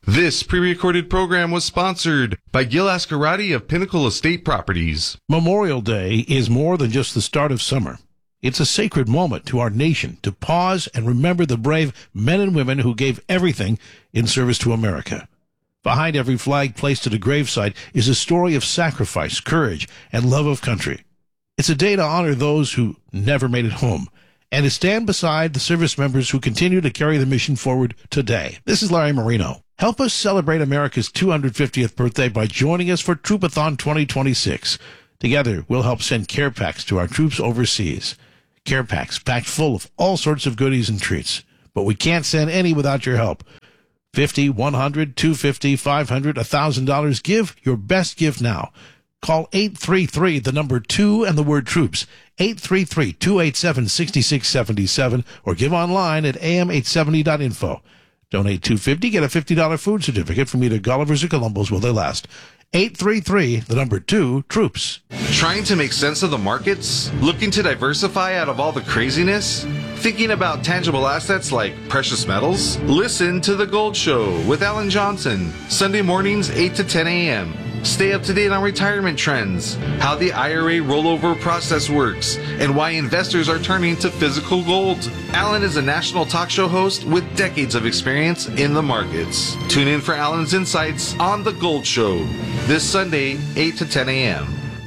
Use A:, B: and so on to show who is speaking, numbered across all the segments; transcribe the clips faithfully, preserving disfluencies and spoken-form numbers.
A: This pre-recorded program was sponsored by Gil Ascarati of Pinnacle Estate Properties.
B: Memorial Day is more than just the start of summer. It's a sacred moment to our nation to pause and remember the brave men and women who gave everything in service to America. Behind every flag placed at a gravesite is a story of sacrifice, courage, and love of country. It's a day to honor those who never made it home and to stand beside the service members who continue to carry the mission forward today. This is Larry Marino. Help us celebrate America's two hundred fiftieth birthday by joining us for Troopathon twenty twenty-six. Together, we'll help send care packs to our troops overseas. Care packs packed full of all sorts of goodies and treats. But we can't send any without your help. fifty, one hundred, two hundred fifty, five hundred, one thousand dollars. Give your best gift now. Call eight three three, the number two, and the word troops. eight three three, two eight seven, six six seven seven or give online at a m eight seventy dot info. Donate two hundred fifty dollars, get a fifty dollars food certificate from either Gulliver's or Columbo's while they last. eight three three, the number two, troops.
A: Trying to make sense of the markets? Looking to diversify out of all the craziness? Thinking about tangible assets like precious metals? Listen to The Gold Show with Alan Johnson, Sunday mornings eight to ten a.m. Stay up to date on retirement trends, how the I R A rollover process works, and why investors are turning to physical gold. Alan is a national talk show host with decades of experience in the markets. Tune in for Alan's insights on The Gold Show this Sunday, eight to ten a.m.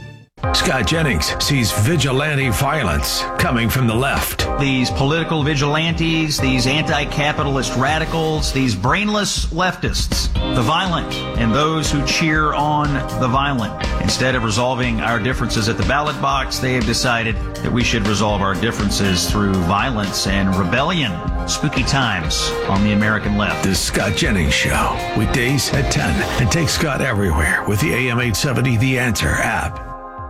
C: Scott Jennings sees vigilante violence coming from the left.
D: These political vigilantes, these anti-capitalist radicals, these brainless leftists, the violent, and those who cheer on the violent. Instead of resolving our differences at the ballot box, they have decided that we should resolve our differences through violence and rebellion. Spooky times on the American left.
C: The Scott Jennings Show, weekdays at ten, and take Scott everywhere with the A M eight seventy The Answer app.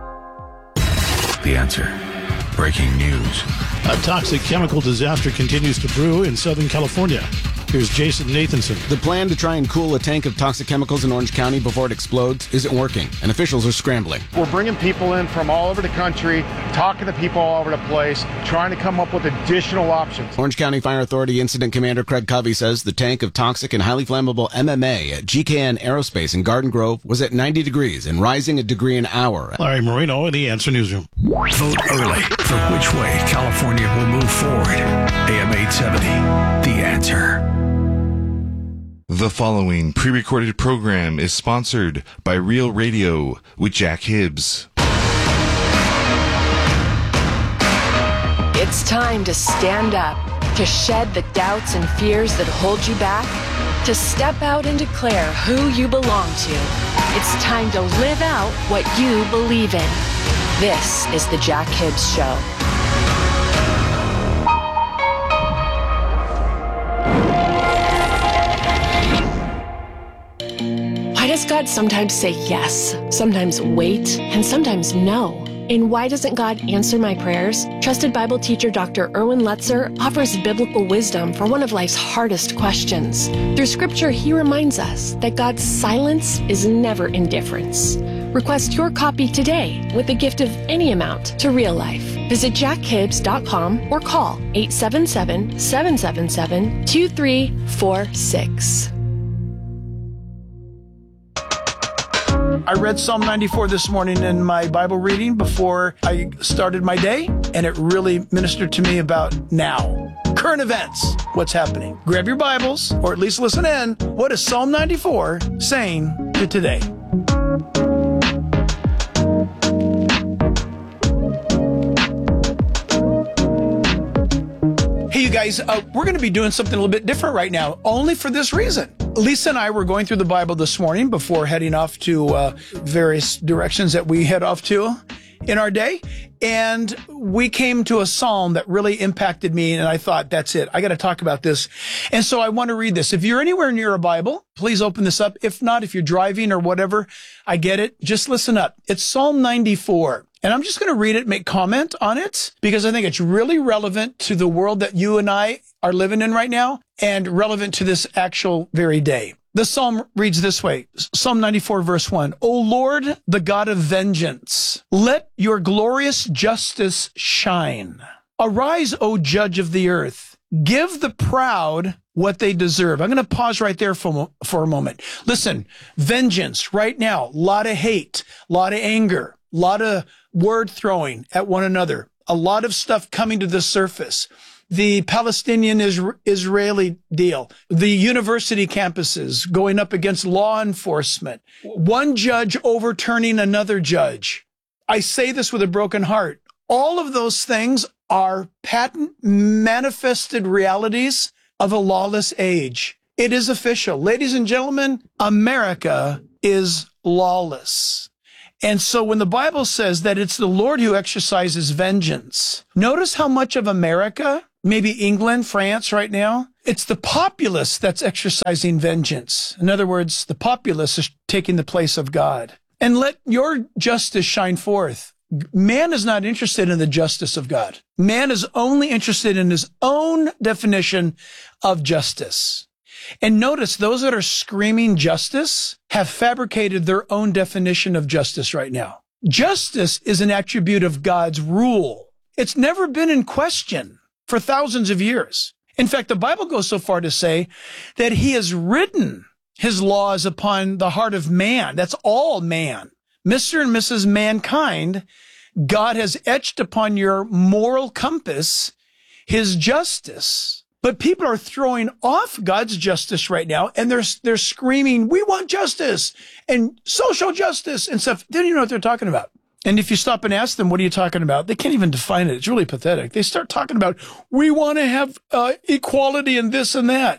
C: The Answer. Breaking news.
B: A toxic chemical disaster continues to brew in Southern California. Here's Jason Nathanson.
E: The plan to try and cool a tank of toxic chemicals in Orange County before it explodes isn't working, and officials are scrambling.
F: We're bringing people in from all over the country, talking to people all over the place, trying to come up with additional options.
E: Orange County Fire Authority Incident Commander Craig Covey says the tank of toxic and highly flammable M M A at G K N Aerospace in Garden Grove was at ninety degrees and rising a degree an hour.
B: Larry Marino in the Answer Newsroom.
C: Vote early for which way California will move forward. A M eight seventy, The Answer.
A: The following pre-recorded program is sponsored by Real Radio with Jack Hibbs.
G: It's time to stand up, to shed the doubts and fears that hold you back, to step out and declare who you belong to. It's time to live out what you believe in. This is the Jack Hibbs Show. Why does God sometimes say yes, sometimes wait, and sometimes no? And why doesn't God answer my prayers? Trusted Bible teacher Doctor Erwin Lutzer offers biblical wisdom for one of life's hardest questions. Through Scripture, he reminds us that God's silence is never indifference. Request your copy today with a gift of any amount to Real Life. Visit jack hibbs dot com or call eight seven seven, seven seven seven, two three four six.
H: I read Psalm ninety-four this morning in my Bible reading before I started my day, and it really ministered to me about now. Current events, what's happening. Grab your Bibles, or at least listen in. What is Psalm ninety-four saying to today? Hey, you guys, uh, we're going to be doing something a little bit different right now, only for this reason. Lisa and I were going through the Bible this morning before heading off to uh, various directions that we head off to in our day. And we came to a psalm that really impacted me. And I thought, that's it. I got to talk about this. And so I want to read this. If you're anywhere near a Bible, please open this up. If not, if you're driving or whatever, I get it. Just listen up. It's Psalm ninety-four. And I'm just going to read it, make comment on it, because I think it's really relevant to the world that you and I are living in right now and relevant to this actual very day. The psalm reads this way, Psalm ninety-four, verse one. O Lord, the God of vengeance, let your glorious justice shine. Arise, O judge of the earth. Give the proud what they deserve. I'm going to pause right there for, for a moment. Listen, vengeance right now, a lot of hate, a lot of anger, a lot of word throwing at one another, a lot of stuff coming to the surface. The Palestinian-Israeli deal, the university campuses going up against law enforcement, one judge overturning another judge. I say this with a broken heart. All of those things are patent manifested realities of a lawless age. It is official. Ladies and gentlemen, America is lawless. And so when the Bible says that it's the Lord who exercises vengeance, notice how much of America, maybe England, France right now, it's the populace that's exercising vengeance. In other words, the populace is taking the place of God. And let your justice shine forth. Man is not interested in the justice of God. Man is only interested in his own definition of justice. And notice those that are screaming justice have fabricated their own definition of justice right now. Justice is an attribute of God's rule. It's never been in question for thousands of years. In fact, the Bible goes so far to say that he has written his laws upon the heart of man. That's all man. Mister and Missus Mankind, God has etched upon your moral compass his justice. But people are throwing off God's justice right now, and they're, they're screaming, we want justice and social justice and stuff. They don't even know what they're talking about. And if you stop and ask them, what are you talking about? They can't even define it. It's really pathetic. They start talking about, we want to have uh, equality and this and that.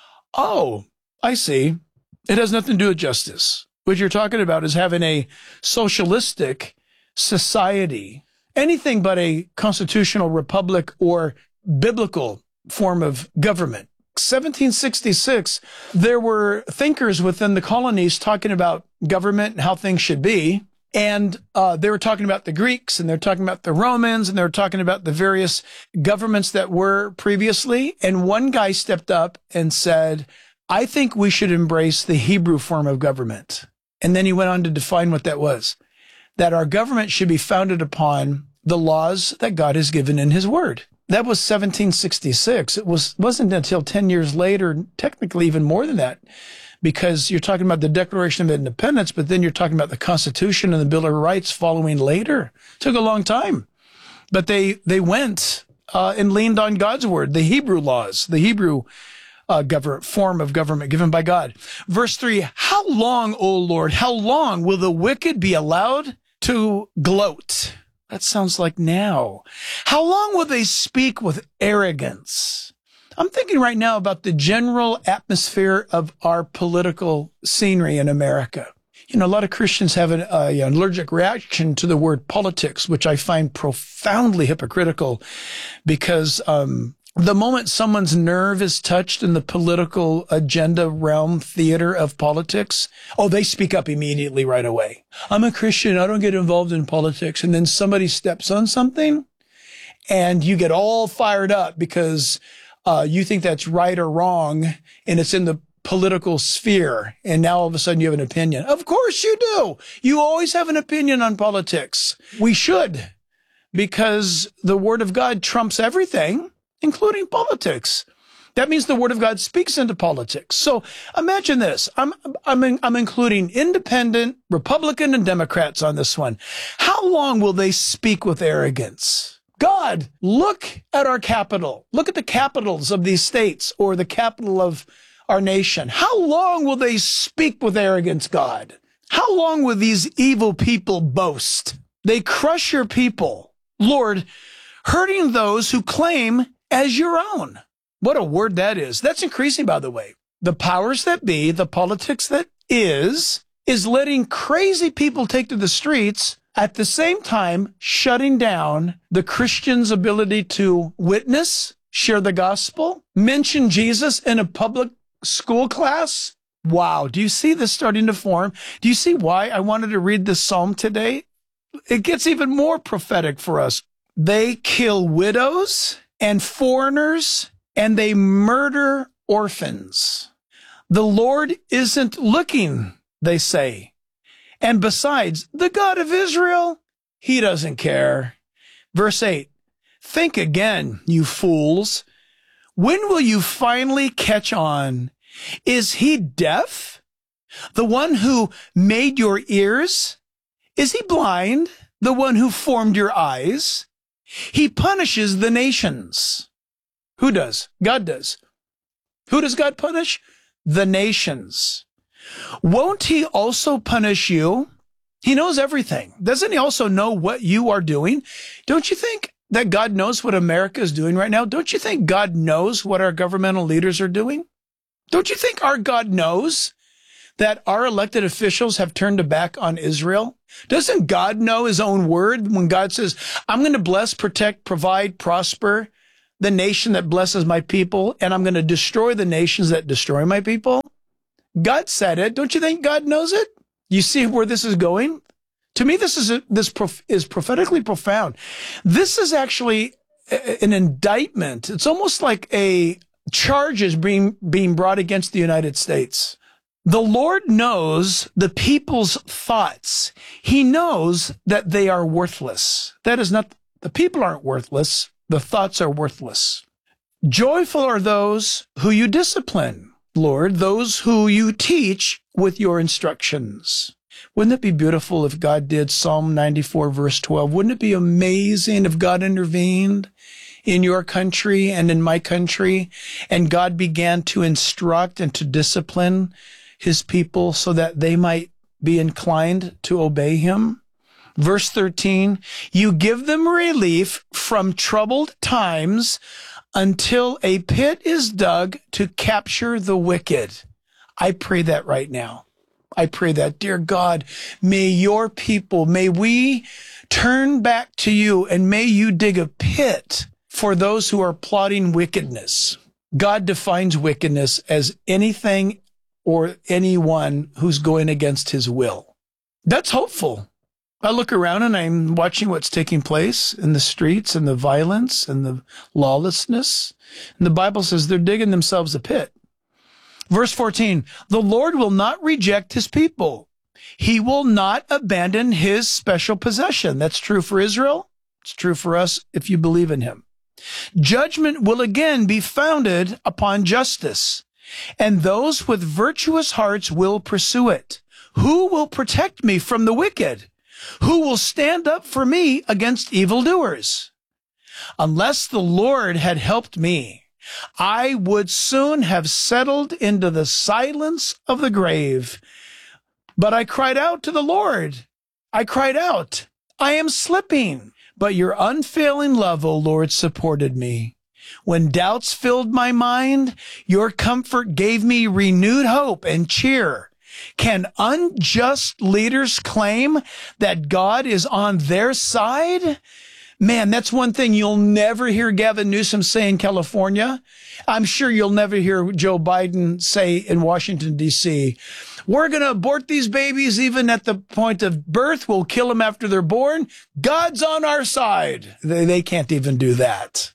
H: Oh, I see. It has nothing to do with justice. What you're talking about is having a socialistic society, anything but a constitutional republic or biblical form of government. seventeen sixty-six, there were thinkers within the colonies talking about government and how things should be. And uh, they were talking about the Greeks, and they're talking about the Romans, and they were talking about the various governments that were previously. And one guy stepped up and said, I think we should embrace the Hebrew form of government. And then he went on to define what that was, that our government should be founded upon the laws that God has given in his word. That was seventeen sixty-six. It was, wasn't until ten years later, technically even more than that, because you're talking about the Declaration of Independence, but then you're talking about the Constitution and the Bill of Rights following later. It took a long time. But they, they went uh, and leaned on God's word, the Hebrew laws, the Hebrew Uh, government, form of government given by God. Verse three, how long, O Lord, how long will the wicked be allowed to gloat? That sounds like now. How long will they speak with arrogance? I'm thinking right now about the general atmosphere of our political scenery in America. You know, a lot of Christians have an, uh, an allergic reaction to the word politics, which I find profoundly hypocritical because, um, the moment someone's nerve is touched in the political agenda realm theater of politics, oh, they speak up immediately right away. I'm a Christian. I don't get involved in politics. And then somebody steps on something and you get all fired up because uh, you think that's right or wrong. And it's in the political sphere. And now all of a sudden you have an opinion. Of course you do. You always have an opinion on politics. We should, because the word of God trumps everything, including politics. That means the word of God speaks into politics. So imagine this. I'm, I'm, in, I'm including independent, Republican, and Democrats on this one. How long will they speak with arrogance? God, look at our capital. Look at the capitals of these states or the capital of our nation. How long will they speak with arrogance, God? How long will these evil people boast? They crush your people, Lord, hurting those who claim as your own. What a word that is. That's increasing, by the way. The powers that be, the politics that is, is letting crazy people take to the streets, at the same time shutting down the Christian's ability to witness, share the gospel, mention Jesus in a public school class. Wow. Do you see this starting to form? Do you see why I wanted to read this psalm today? It gets even more prophetic for us. They kill widows and foreigners, and they murder orphans. The Lord isn't looking, they say. And besides, the God of Israel, he doesn't care. Verse eight, think again, you fools. When will you finally catch on? Is he deaf? The one who made your ears? Is he blind? The one who formed your eyes? He punishes the nations. Who does? God does. Who does God punish? The nations. Won't he also punish you? He knows everything. Doesn't he also know what you are doing? Don't you think that God knows what America is doing right now? Don't you think God knows what our governmental leaders are doing? Don't you think our God knows that our elected officials have turned a back on Israel? Doesn't God know his own word when God says, I'm going to bless, protect, provide, prosper the nation that blesses my people, and I'm going to destroy the nations that destroy my people? God said it. Don't you think God knows it? You see where this is going? To me, this is a, this prof, is prophetically profound. This is actually a, an indictment. It's almost like a charge is being, being brought against the United States. The Lord knows the people's thoughts. He knows that they are worthless. That is not, the people aren't worthless. The thoughts are worthless. Joyful are those who you discipline, Lord, those who you teach with your instructions. Wouldn't it be beautiful if God did Psalm ninety-four, verse twelve? Wouldn't it be amazing if God intervened in your country and in my country, and God began to instruct and to discipline his people so that they might be inclined to obey him? Verse thirteen, you give them relief from troubled times until a pit is dug to capture the wicked. I pray that right now. I pray that, dear God, may your people, may we turn back to you, and may you dig a pit for those who are plotting wickedness. God defines wickedness as anything or anyone who's going against his will. That's hopeful. I look around and I'm watching what's taking place in the streets and the violence and the lawlessness. And the Bible says they're digging themselves a pit. Verse fourteen, the Lord will not reject his people. He will not abandon his special possession. That's true for Israel. It's true for us if you believe in him. Judgment will again be founded upon justice, and those with virtuous hearts will pursue it. Who will protect me from the wicked? Who will stand up for me against evildoers? Unless the Lord had helped me, I would soon have settled into the silence of the grave. But I cried out to the Lord. I cried out, I am slipping. But your unfailing love, O Lord, supported me. When doubts filled my mind, your comfort gave me renewed hope and cheer. Can unjust leaders claim that God is on their side? Man, that's one thing you'll never hear Gavin Newsom say in California. I'm sure you'll never hear Joe Biden say in Washington, D C, we're going to abort these babies even at the point of birth. We'll kill them after they're born. God's on our side. They, they can't even do that.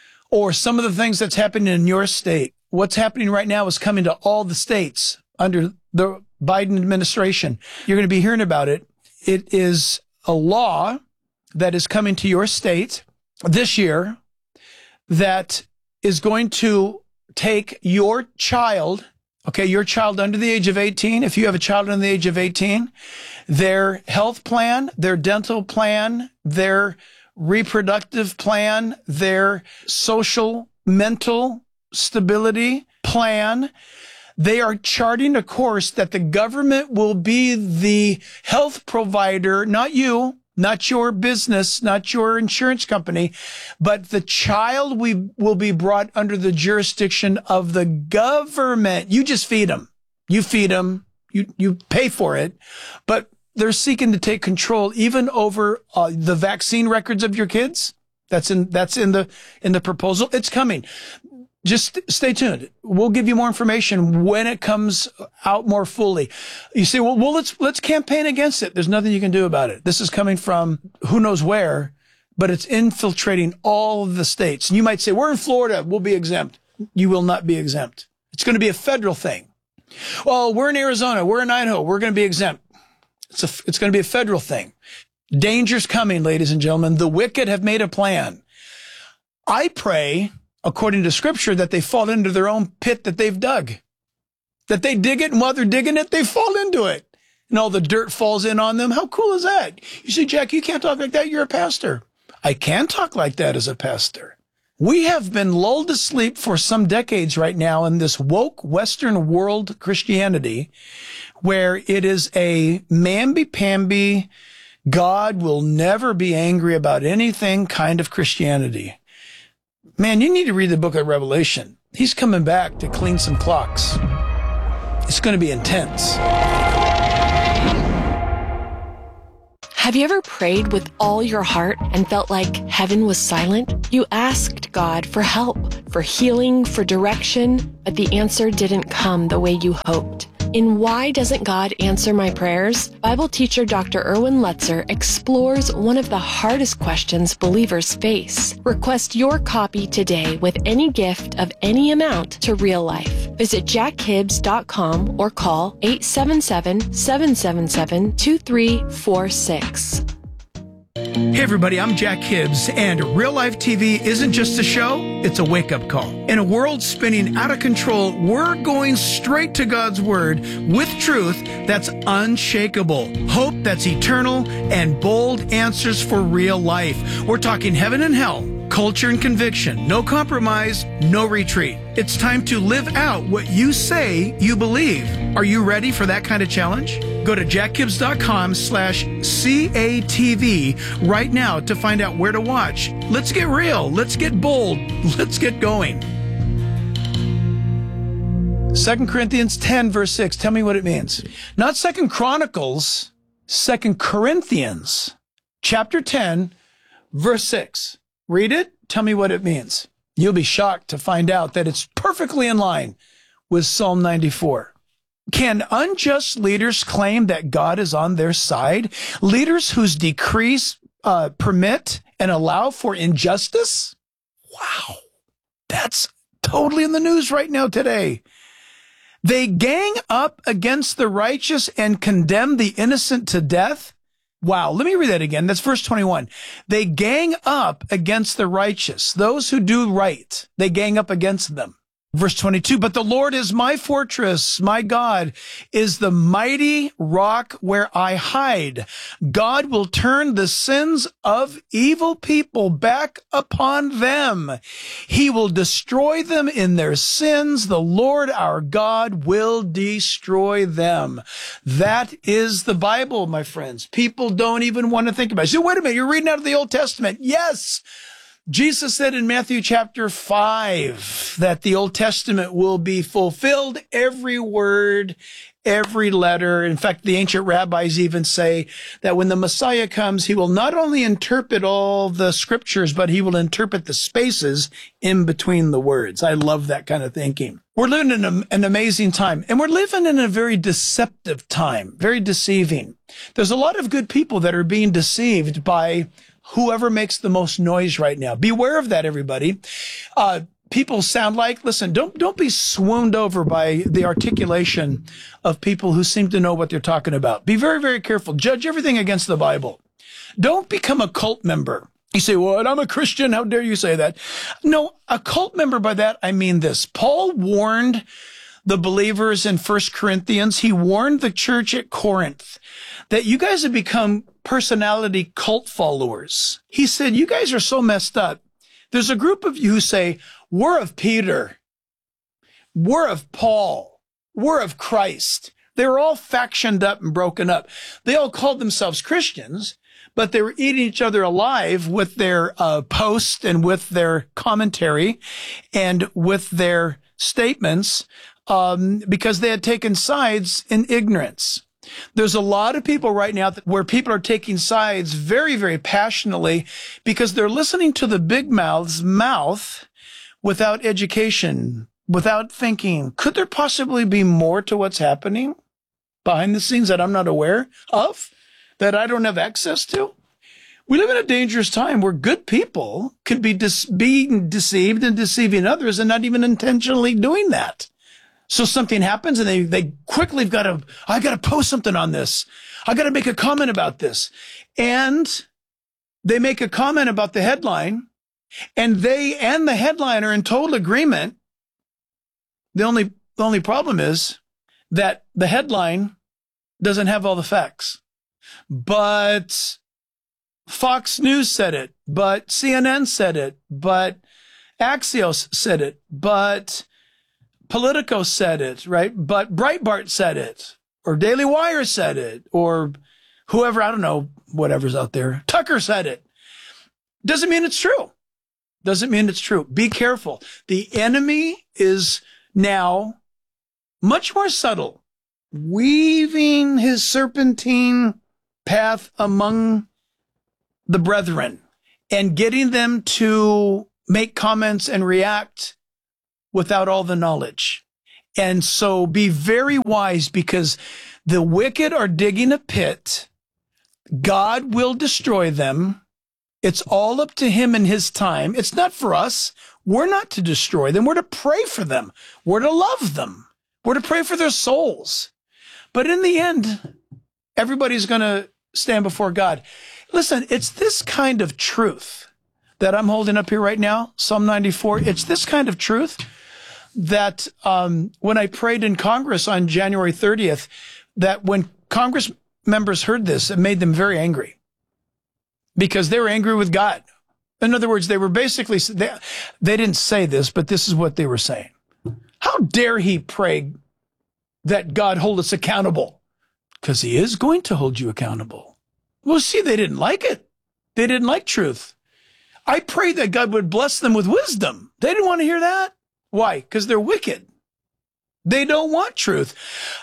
H: Or some of the things that's happening in your state. What's happening right now is coming to all the states under the Biden administration. You're going to be hearing about it. It is a law that is coming to your state this year that is going to take your child, okay, your child under the age of eighteen, if you have a child under the age of eighteen, their health plan, their dental plan, their reproductive plan, their social, mental stability plan, they are charting a course that the government will be the health provider, not you, not your business, not your insurance company, but the child we will be brought under the jurisdiction of the government. You just feed them. You feed them. You, you pay for it. But they're seeking to take control even over uh, the vaccine records of your kids. That's in, that's in the, in the proposal. It's coming. Just stay tuned. We'll give you more information when it comes out more fully. You say, well, well, let's, let's campaign against it. There's nothing you can do about it. This is coming from who knows where, but it's infiltrating all of the states. And you might say, we're in Florida. We'll be exempt. You will not be exempt. It's going to be a federal thing. Well, we're in Arizona. We're in Idaho. We're going to be exempt. It's a, it's going to be a federal thing. Danger's coming, ladies and gentlemen. The wicked have made a plan. I pray according to Scripture, that they fall into their own pit that they've dug. That they dig it, and while they're digging it, they fall into it. And all the dirt falls in on them. How cool is that? You say, Jack, you can't talk like that. You're a pastor. I can talk like that as a pastor. We have been lulled to sleep for some decades right now in this woke Western world Christianity, where it is a mamby-pamby, God will never be angry about anything kind of Christianity. Man, you need to read the book of Revelation. He's coming back to clean some clocks. It's going to be intense.
G: Have you ever prayed with all your heart and felt like heaven was silent? You asked God for help, for healing, for direction, but the answer didn't come the way you hoped. In Why Doesn't God Answer My Prayers?, Bible teacher Doctor Erwin Lutzer explores one of the hardest questions believers face. Request your copy today with any gift of any amount to Real Life. Visit jack hibbs dot com or call eight seven seven, seven seven seven, two three four six.
H: Hey everybody, I'm Jack Hibbs, and Real Life T V isn't just a show, it's a wake-up call. In a world spinning out of control, we're going straight to God's Word with truth that's unshakable, hope that's eternal, and bold answers for real life. We're talking heaven and hell, culture and conviction, no compromise, no retreat. It's time to live out what you say you believe. Are you ready for that kind of challenge? Go to jack hibbs dot com slash C A T V right now to find out where to watch. Let's get real. Let's get bold. Let's get going. Second Corinthians ten, verse six. Tell me what it means. Not Second Chronicles, Second Corinthians, chapter ten, verse six. Read it. Tell me what it means. You'll be shocked to find out that it's perfectly in line with Psalm ninety-four. Can unjust leaders claim that God is on their side? Leaders whose decrees uh, permit and allow for injustice? Wow, that's totally in the news right now today. They gang up against the righteous and condemn the innocent to death? Wow, let me read that again. That's verse twenty-one. They gang up against the righteous, those who do right. They gang up against them. Verse twenty-two, but the Lord is my fortress, my God is the mighty rock where I hide. God will turn the sins of evil people back upon them. He will destroy them in their sins. The Lord our God will destroy them. That is the Bible, my friends. People don't even want to think about it. So wait a minute, you're reading out of the Old Testament. Yes. Jesus said in Matthew chapter five that the Old Testament will be fulfilled, every word, every letter. In fact, the ancient rabbis even say that when the Messiah comes, he will not only interpret all the scriptures, but he will interpret the spaces in between the words. I love that kind of thinking. We're living in a, an amazing time, and we're living in a very deceptive time, very deceiving. There's a lot of good people that are being deceived by whoever makes the most noise right now. Beware of that, everybody. Uh, people sound like, listen, don't, don't be swooned over by the articulation of people who seem to know what they're talking about. Be very, very careful. Judge everything against the Bible. Don't become a cult member. You say, well, I'm a Christian. How dare you say that? No, a cult member, by that, I mean this. Paul warned the believers in First Corinthians. He warned the church at Corinth that you guys have become personality cult followers. He said, you guys are so messed up. There's a group of you who say, we're of Peter. We're of Paul. We're of Christ. They were all factioned up and broken up. They all called themselves Christians, but they were eating each other alive with their uh, posts and with their commentary and with their statements um, because they had taken sides in ignorance. There's a lot of people right now that, where people are taking sides very, very passionately because they're listening to the big mouth's mouth without education, without thinking. Could there possibly be more to what's happening behind the scenes that I'm not aware of, that I don't have access to? We live in a dangerous time where good people could be dis- being deceived and deceiving others and not even intentionally doing that. So something happens and they, they quickly got to, I got to post something on this. I got to make a comment about this. And they make a comment about the headline And they and the headline are in total agreement. The only, the only problem is that the headline doesn't have all the facts. But Fox News said it, but C N N said it, but Axios said it, but Politico said it, right? But Breitbart said it, or Daily Wire said it, or whoever, I don't know, whatever's out there. Tucker said it. Doesn't mean it's true. Doesn't mean it's true. Be careful. The enemy is now much more subtle, weaving his serpentine path among the brethren and getting them to make comments and react without all the knowledge. And so be very wise, because the wicked are digging a pit. God will destroy them. It's all up to him in his time. It's not for us. We're not to destroy them. We're to pray for them. We're to love them. We're to pray for their souls. But in the end, everybody's going to stand before God. Listen, it's this kind of truth that I'm holding up here right now, Psalm ninety-four. It's this kind of truth that um, when I prayed in Congress on January thirtieth, that when Congress members heard this, it made them very angry, because they were angry with God. In other words, they were basically, they, they didn't say this, but this is what they were saying. How dare he pray that God hold us accountable? Because he is going to hold you accountable. Well, see, they didn't like it. They didn't like truth. I prayed that God would bless them with wisdom. They didn't want to hear that. Why? Because they're wicked. They don't want truth.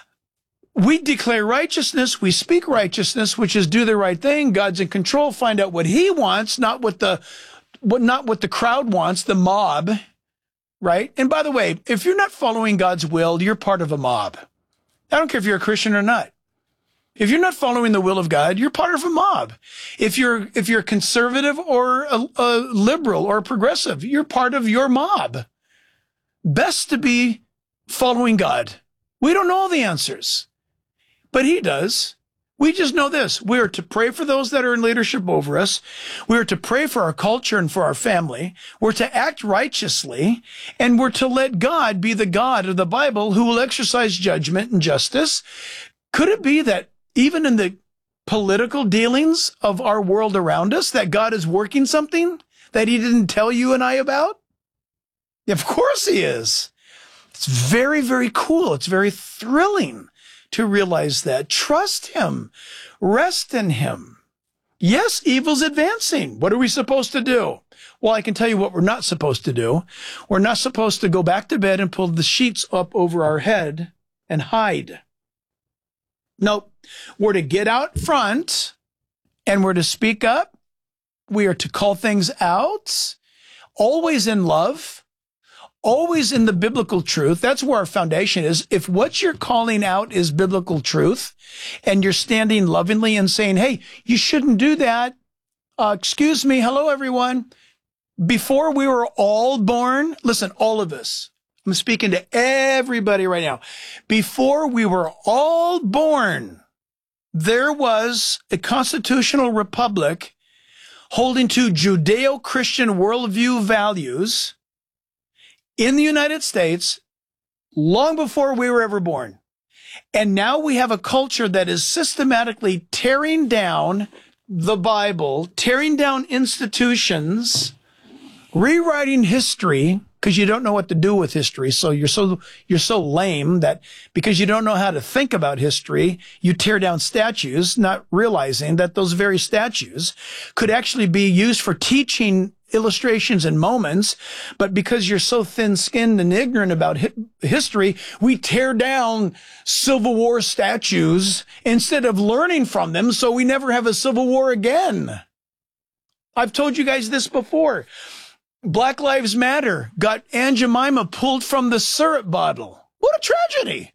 H: We declare righteousness. We speak righteousness, which is do the right thing. God's in control. Find out what he wants, not what the, what, not what the crowd wants, the mob, right? And by the way, if you're not following God's will, you're part of a mob. I don't care if you're a Christian or not. If you're not following the will of God, you're part of a mob. If you're, if you're conservative or a, a liberal or a progressive, you're part of your mob. Best to be following God. We don't know all the answers, but he does. We just know this. We are to pray for those that are in leadership over us. We are to pray for our culture and for our family. We're to act righteously, and we're to let God be the God of the Bible who will exercise judgment and justice. Could it be that even in the political dealings of our world around us, that God is working something that he didn't tell you and I about? Of course he is. It's very, very cool. It's very thrilling to realize that. Trust him. Rest in him. Yes, evil's advancing. What are we supposed to do? Well, I can tell you what we're not supposed to do. We're not supposed to go back to bed and pull the sheets up over our head and hide. Nope. We're to get out front, and we're to speak up. We are to call things out, always in love, always in the biblical truth. That's where our foundation is. If what you're calling out is biblical truth, and you're standing lovingly and saying, hey, you shouldn't do that. Uh, excuse me. Hello, everyone. Before we were all born, listen, all of us, I'm speaking to everybody right now. Before we were all born, there was a constitutional republic holding to Judeo-Christian worldview values in the United States long before we were ever born. And now we have a culture that is systematically tearing down the Bible, tearing down institutions, rewriting history, because you don't know what to do with history. So you're so, you're so lame that because you don't know how to think about history, you tear down statues, not realizing that those very statues could actually be used for teaching illustrations and moments. But because you're so thin-skinned and ignorant about hi- history, we tear down Civil War statues instead of learning from them, so we never have a Civil War again. I've told you guys this before. Black Lives Matter got Aunt Jemima pulled from the syrup bottle. What a tragedy.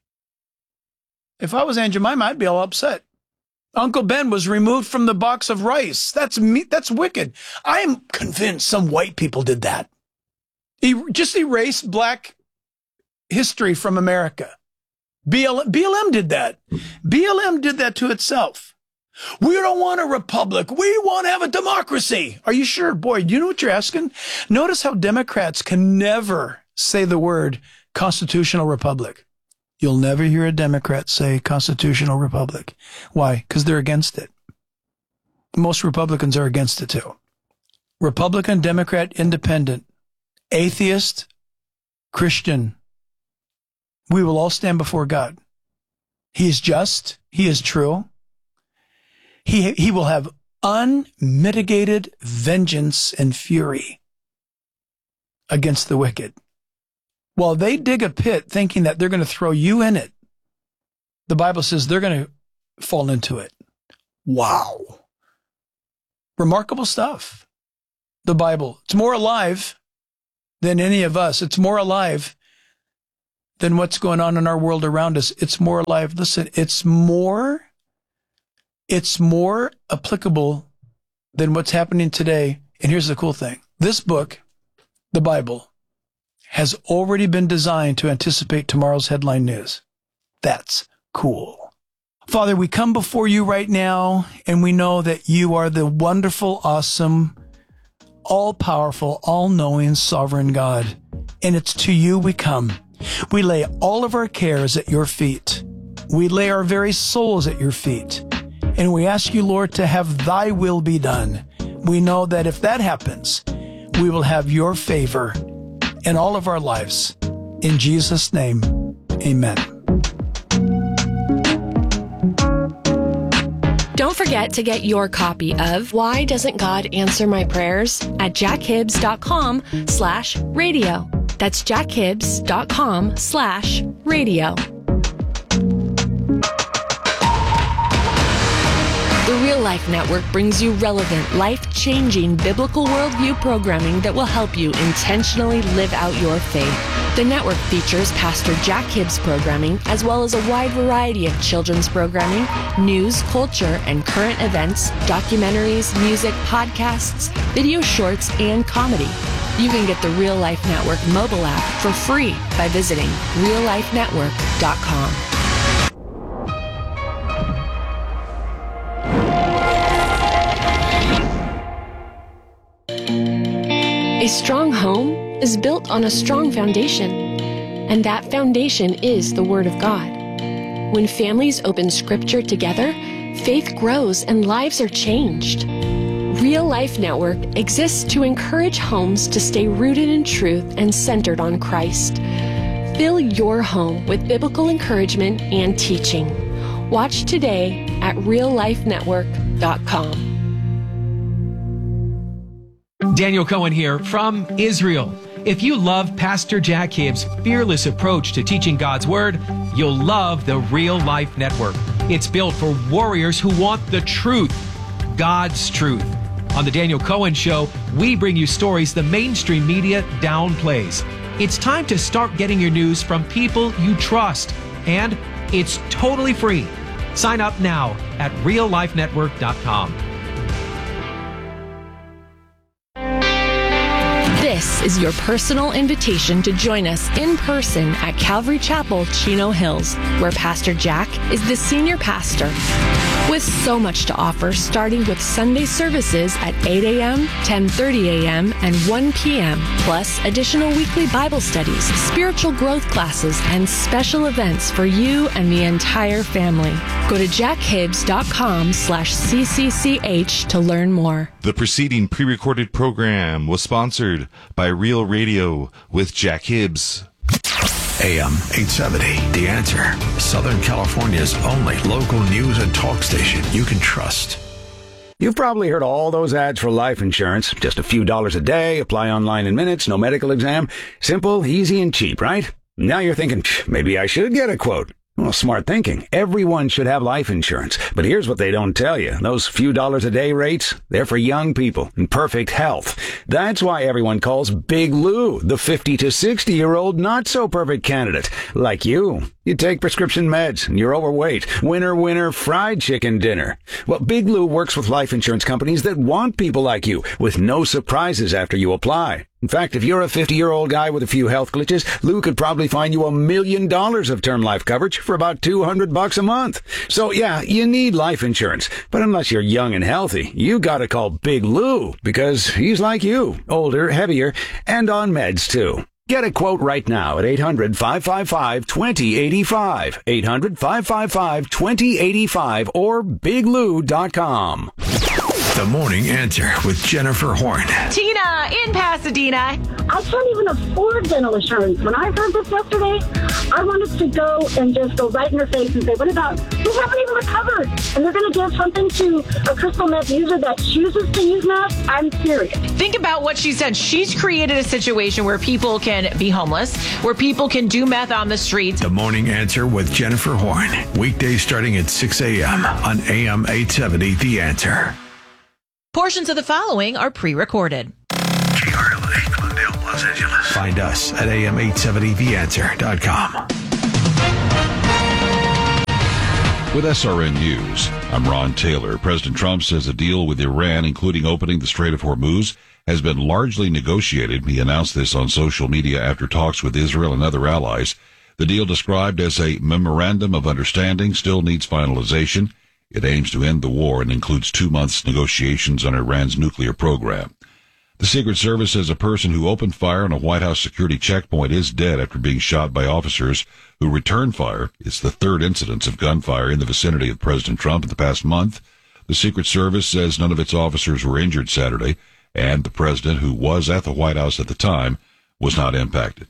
H: If I was Aunt Jemima, I'd be all upset. Uncle Ben was removed from the box of rice. That's me. That's wicked. I am convinced some white people did that. He just erased black history from America. B L M, B L M did that. B L M did that to itself. We don't want a republic. We want to have a democracy. Are you sure? Boy, do you know what you're asking? Notice how Democrats can never say the word constitutional republic. You'll never hear a Democrat say constitutional republic. Why? Because they're against it. Most Republicans are against it too. Republican, Democrat, Independent, atheist, Christian, we will all stand before God. He is just. He is true. He, he will have unmitigated vengeance and fury against the wicked. While they dig a pit thinking that they're going to throw you in it, the Bible says they're going to fall into it. Wow. Remarkable stuff. The Bible. It's more alive than any of us. It's more alive than what's going on in our world around us. It's more alive. Listen, it's more, it's more applicable than what's happening today. And here's the cool thing. This book, the Bible, has already been designed to anticipate tomorrow's headline news. That's cool. Father, we come before you right now, and we know that you are the wonderful, awesome, all-powerful, all-knowing, sovereign God. And it's to you we come. We lay all of our cares at your feet. We lay our very souls at your feet. And we ask you, Lord, to have thy will be done. We know that if that happens, we will have your favor in all of our lives. In Jesus' name, amen.
G: Don't forget to get your copy of Why Doesn't God Answer My Prayers at jackhibbs.com slash radio. That's jackhibbs.com slash radio. The Real Life Network brings you relevant, life-changing biblical worldview programming that will help you intentionally live out your faith. The network features Pastor Jack Hibbs programming, as well as a wide variety of children's programming, news, culture, and current events, documentaries, music, podcasts, video shorts, and comedy. You can get the Real Life Network mobile app for free by visiting real life network dot com. A strong home is built on a strong foundation, and that foundation is the Word of God. When families open Scripture together, faith grows and lives are changed. Real Life Network exists to encourage homes to stay rooted in truth and centered on Christ. Fill your home with biblical encouragement and teaching. Watch today at real life network dot com.
I: Daniel Cohen here from Israel. If you love Pastor Jack Hibbs' fearless approach to teaching God's Word, you'll love the Real Life Network. It's built for warriors who want the truth, God's truth. On the Daniel Cohen Show, we bring you stories the mainstream media downplays. It's time to start getting your news from people you trust, and it's totally free. Sign up now at real life network dot com.
G: This is your personal invitation to join us in person at Calvary Chapel, Chino Hills, where Pastor Jack is the senior pastor. With so much to offer, starting with Sunday services at eight a.m., ten thirty a.m., and one p.m., plus additional weekly Bible studies, spiritual growth classes, and special events for you and the entire family. Go to jackhibbs.com slash ccch to learn more.
A: The preceding pre-recorded program was sponsored by Real Radio with Jack Hibbs.
C: A M eight seventy, The Answer. Southern California's only local news and talk station you can trust.
J: You've probably heard all those ads for life insurance. Just a few dollars a day, apply online in minutes, no medical exam. Simple, easy, and cheap, right? Now you're thinking, maybe I should get a quote. Well, smart thinking. Everyone should have life insurance. But here's what they don't tell you. Those few dollars a day rates, they're for young people in perfect health. That's why everyone calls Big Lou the fifty to sixty-year-old not-so-perfect candidate, like you. You take prescription meds and you're overweight. Winner, winner, fried chicken dinner. Well, Big Lou works with life insurance companies that want people like you with no surprises after you apply. In fact, if you're a fifty-year-old guy with a few health glitches, Lou could probably find you a million dollars of term life coverage for about two hundred bucks a month. So yeah, you need life insurance. But unless you're young and healthy, you gotta call Big Lou because he's like you, older, heavier, and on meds too. Get a quote right now at eight hundred, five five five, two zero eight five, eight hundred, five five five, two zero eight five, or big lou dot com.
C: The Morning Answer with Jennifer Horn.
K: Tina in Pasadena.
L: I can't even afford dental insurance. When I heard this yesterday, I wanted to go and just go right in her face and say, what about, we haven't even recovered, and they're going to give something to a crystal meth user that chooses to use meth? I'm serious.
K: Think about what she said. She's created a situation where people can be homeless, where people can do meth on the streets.
C: The Morning Answer with Jennifer Horn. Weekdays starting at six a.m. on A M eight seventy, The Answer.
K: Portions of the following are pre-recorded.
C: K R L A, Glendale, Los Angeles. Find us at A M eight seventy the answer dot com.
M: With S R N News, I'm Ron Taylor. President Trump says a deal with Iran, including opening the Strait of Hormuz, has been largely negotiated. He announced this on social media after talks with Israel and other allies. The deal, described as a memorandum of understanding, still needs finalization. It aims to end the war and includes two months' negotiations on Iran's nuclear program. The Secret Service says a person who opened fire on a White House security checkpoint is dead after being shot by officers who returned fire. It's the third incidence of gunfire in the vicinity of President Trump in the past month. The Secret Service says none of its officers were injured Saturday, and the president, who was at the White House at the time, was not impacted.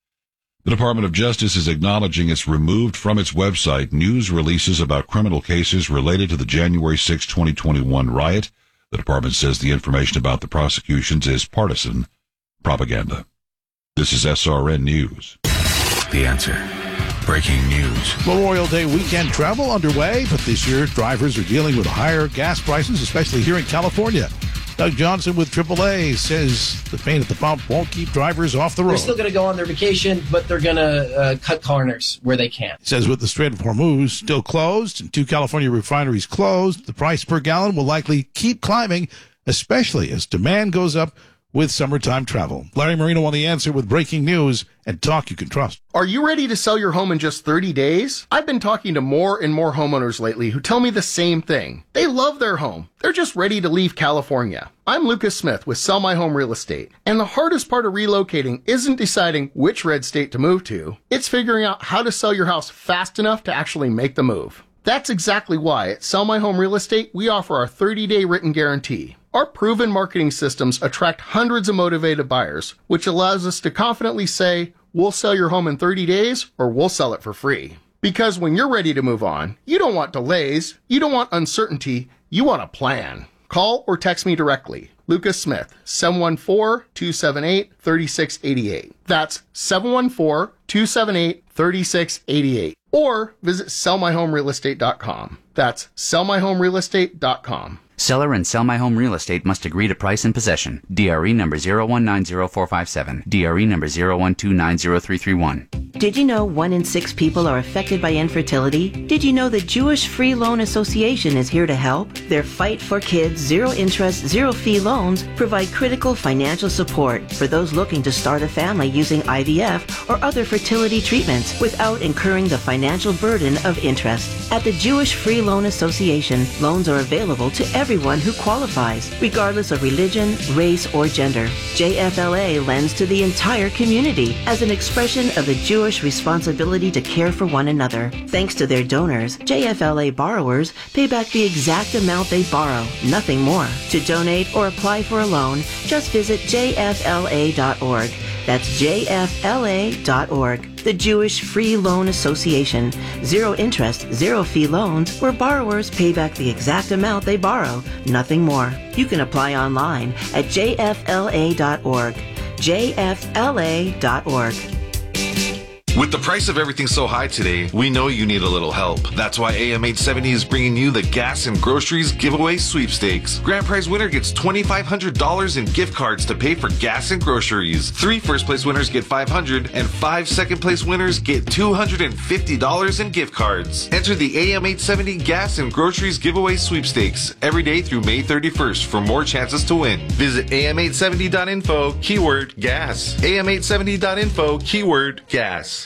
M: The Department of Justice is acknowledging it's removed from its website news releases about criminal cases related to the January sixth, twenty twenty-one riot. The department says the information about the prosecutions is partisan propaganda. This is S R N News.
C: The Answer. Breaking news.
B: Memorial Day weekend travel underway, but this year drivers are dealing with higher gas prices, especially here in California. Doug Johnson with triple A says the pain at the pump won't keep drivers off the road.
N: They're still going to go on their vacation, but they're going to uh, cut corners where they can.
B: He says with the Strait of Hormuz still closed and two California refineries closed, the price per gallon will likely keep climbing, especially as demand goes up with summertime travel. Larry Marino on The Answer with breaking news and talk you can trust.
O: Are you ready to sell your home in just thirty days? I've been talking to more and more homeowners lately who tell me the same thing. They love their home. They're just ready to leave California. I'm Lucas Smith with Sell My Home Real Estate, and the hardest part of relocating isn't deciding which red state to move to. It's figuring out how to sell your house fast enough to actually make the move. That's exactly why at Sell My Home Real Estate, we offer our thirty-day written guarantee. Our proven marketing systems attract hundreds of motivated buyers, which allows us to confidently say, we'll sell your home in thirty days or we'll sell it for free. Because when you're ready to move on, you don't want delays, you don't want uncertainty, you want a plan. Call or text me directly. Lucas Smith, seven one four, two seven eight, three six eight eight. That's seven one four, two seven eight, three six eight eight. Or visit sell my home real estate dot com. That's sell my home real estate dot com.
P: Seller and Sell My Home Real Estate must agree to price and possession. D R E number zero one nine zero four five seven. D R E number zero one two nine zero three three one.
Q: Did you know one in six people are affected by infertility? Did you know the Jewish Free Loan Association is here to help? Their Fight for Kids zero interest, zero fee loans provide critical financial support for those looking to start a family using I V F or other fertility treatments without incurring the financial burden of interest. At the Jewish Free Loan Association, loans are available to everyone who qualifies, regardless of religion, race, or gender. J F L A lends to the entire community as an expression of the Jewish responsibility to care for one another. Thanks to their donors, J F L A borrowers pay back the exact amount they borrow, nothing more. To donate or apply for a loan, just visit J F L A dot org. That's J F L A dot org. The Jewish Free Loan Association. Zero interest, zero fee loans where borrowers pay back the exact amount they borrow, nothing more. You can apply online at J F L A dot org. J F L A dot org.
A: With the price of everything so high today, we know you need a little help. That's why A M eight seventy is bringing you the Gas and Groceries Giveaway Sweepstakes. Grand prize winner gets two thousand five hundred dollars in gift cards to pay for gas and groceries. Three first place winners get five hundred dollars and five second place winners get two hundred fifty dollars in gift cards. Enter the A M eight seventy Gas and Groceries Giveaway Sweepstakes every day through May thirty-first for more chances to win. Visit A M eight seventy dot info, keyword gas. A M eight seventy dot info, keyword gas.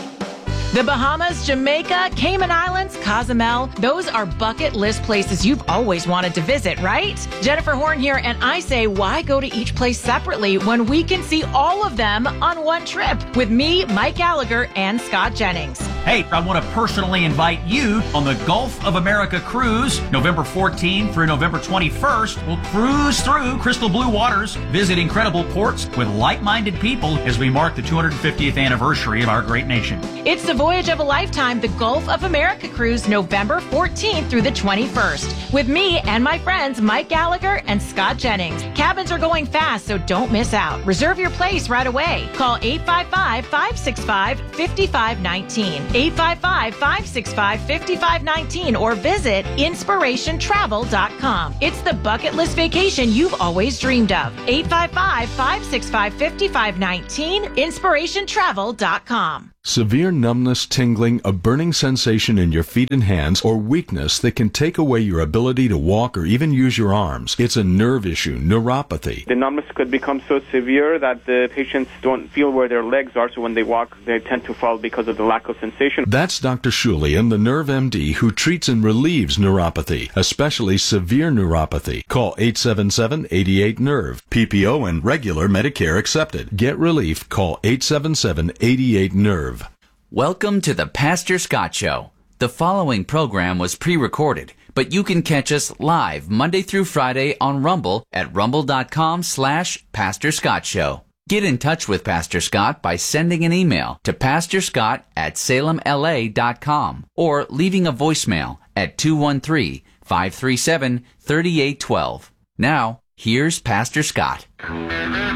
K: The Bahamas, Jamaica, Cayman Islands, Cozumel, those are bucket list places you've always wanted to visit, right? Jennifer Horn here, and I say, why go to each place separately when we can see all of them on one trip with me, Mike Gallagher, and Scott Jennings?
D: Hey, I want to personally invite you on the Gulf of America cruise, November fourteenth through November twenty-first. We'll cruise through crystal blue waters, visit incredible ports with like-minded people as we mark the two hundred fiftieth anniversary of our great nation.
K: It's the voyage of a lifetime, the Gulf of America cruise, November fourteenth through the twenty-first, with me and my friends Mike Gallagher and Scott Jennings. Cabins are going fast, so don't miss out. Reserve your place right away. Call eight five five, five six five, five five one nine, eight five five, five six five, five five one nine, or visit inspiration travel dot com. It's the bucket list vacation you've always dreamed of. eight five five, five six five, five five one nine, inspiration travel dot com.
R: Severe numbness, tingling, a burning sensation in your feet and hands, or weakness that can take away your ability to walk or even use your arms. It's a nerve issue, neuropathy.
S: The numbness could become so severe that the patients don't feel where their legs are, so when they walk, they tend to fall because of the lack of sensation.
R: That's Doctor Shulian, the Nerve M D, who treats and relieves neuropathy, especially severe neuropathy. Call eight seven seven, eight eight, nerve. P P O and regular Medicare accepted. Get relief. Call eight seven seven, eight eight, nerve.
P: Welcome to the Pastor Scott Show. The following program was pre-recorded, but you can catch us live Monday through Friday on Rumble at rumble.com slash Pastor Scott Show. Get in touch with Pastor Scott by sending an email to pastorscott at salem l a dot com or leaving a voicemail at two one three, five three seven, three eight one two. Now, here's Pastor Scott.